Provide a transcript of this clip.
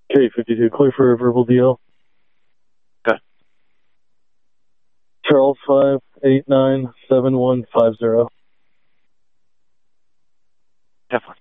K52, clear for a verbal DL. Okay. Charles 5897150. Have fun.